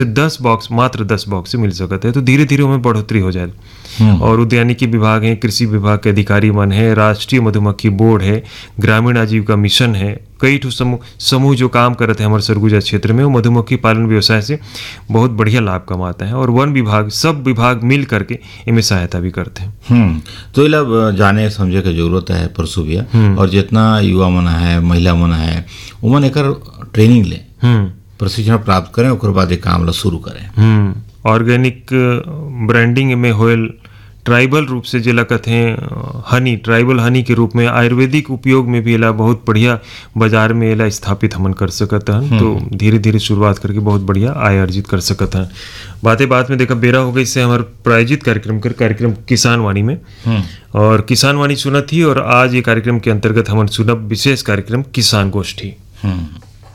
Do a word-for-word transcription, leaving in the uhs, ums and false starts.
दस बॉक्स मात्र दस बॉक्स से मिल सकते हैं। तो धीरे धीरे हमें बढ़ोतरी हो जाए। और उद्यानिकी विभाग है, कृषि विभाग के अधिकारी मन है, राष्ट्रीय मधुमक्खी बोर्ड है, ग्रामीण आजीविका मिशन है, कई ठो समूह समूह जो काम करते हैं हमारे सरगुजा क्षेत्र में, वो मधुमक्खी पालन व्यवसाय से बहुत बढ़िया लाभ कमाते हैं। और वन विभाग, सब विभाग मिल करके इनमें सहायता भी करते हैं। हम्म तो इला जाने समझे के जरूरत है परसु भैया, और जितना युवा मन है, महिला मन है, उमन एकर ट्रेनिंग ले, प्रशिक्षण प्राप्त करें, और बाद एक काम ला शुरू करें। हम्म ऑर्गेनिक ब्रांडिंग में होयल, ट्राइबल रूप से जिला कहते हैं हनी, ट्राइबल हनी के रूप में आयुर्वेदिक उपयोग में भी इला बहुत बढ़िया बाजार में इला स्थापित हमन कर सकत हैं। तो धीरे धीरे शुरुआत करके बहुत बढ़िया आय अर्जित कर सकत हैं। बातें बात में देखा बेरा हो गई से हमारे प्रायोजित कार्यक्रम कर कार्यक्रम किसान वाणी में, और किसान वाणी सुना थी, और आज ये कार्यक्रम के अंतर्गत हमन सुनब विशेष कार्यक्रम किसान गोष्ठी।